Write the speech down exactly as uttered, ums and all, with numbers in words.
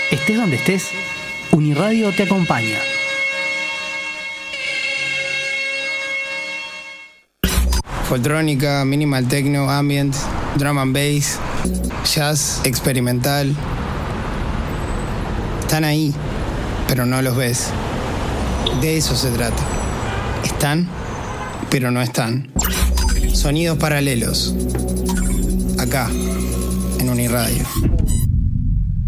Estés donde estés, Uniradio te acompaña. Foltrónica, minimal techno, ambient, drum and bass, jazz, experimental. Están ahí, pero no los ves. De eso se trata. Están, pero no están. Sonidos paralelos. Acá, en Uniradio.